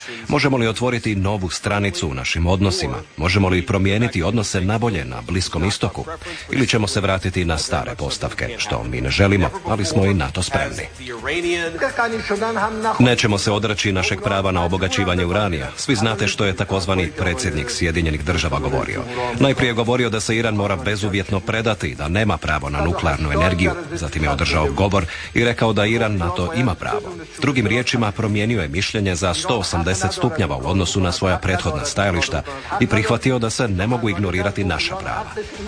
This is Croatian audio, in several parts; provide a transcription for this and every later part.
Možemo li otvoriti novu stranicu u našim odnosima? Možemo li promijeniti odnose nabolje na Bliskom istoku? Ili ćemo se vratiti na stare postavke, što mi ne želimo, ali smo i na to spremni. Nećemo se odreći našeg prava na obogaćivanje uranija. Svi znate što je takozvani predsjednik Sjedinjenih Država govorio. Najprije govorio da se Iran mora bezuvjetno predati, da nema pravo na nuklearnu energiju. Zatim je održao govor i rekao da Iran na to ima pravo. Drugim riječima, promijenio je mišljenje za 180 stupnjeva u odnosu na svoja prethodna stajališta i prihvatio da se ne mogu ignorirati naša prava.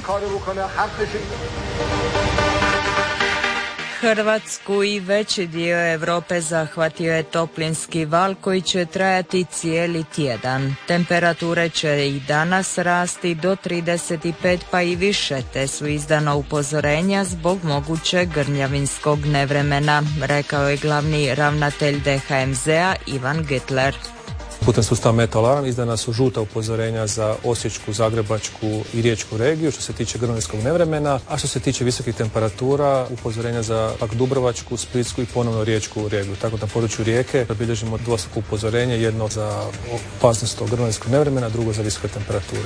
Hrvatsku i veći dio Europe zahvatio je toplinski val koji će trajati cijeli tjedan. Temperature će i danas rasti do 35 pa i više, te su izdana upozorenja zbog mogućeg grnjavinskog nevremena, rekao je glavni ravnatelj DHMZ-a Ivan Gitler. Putem sustava Meteoalarm izdana su žuta upozorenja za Osječku, Zagrebačku i Riječku regiju što se tiče grnjavinskog nevremena, a što se tiče visokih temperatura upozorenja za pak Dubrovačku, Splitsku i ponovno Riječku regiju. Tako da na području Rijeke bilježimo dvostruko upozorenje, jedno za opasnost od grnjavinskog nevremena, drugo za visoke temperature.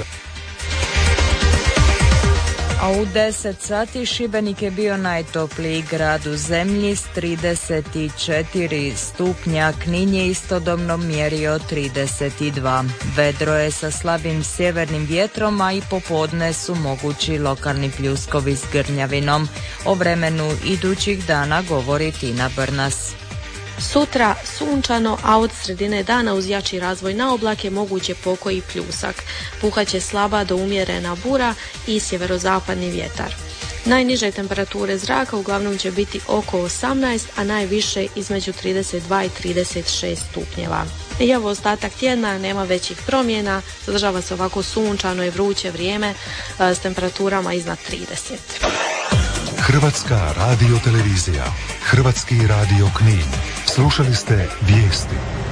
A u 10 sati Šibenik je bio najtopliji grad u zemlji s 34 stupnja, Knin je istodobno mjerio 32. Vedro je sa slabim sjevernim vjetrom, a i popodne su mogući lokalni pljuskovi s grnjavinom. O vremenu idućih dana govori Tina Brnas. Sutra sunčano, a od sredine dana uz jači razvoj na oblake moguće pokoji pljusak. Puhaće slaba do umjerena bura i sjeverozapadni vjetar. Najniže temperature zraka uglavnom će biti oko 18, a najviše između 32 i 36 stupnjeva. I evo ostatak tjedna, nema većih promjena, zadržava se ovako sunčano i vruće vrijeme s temperaturama iznad 30. Hrvatska radiotelevizija, Hrvatski radio Knin. Slušali ste vijesti.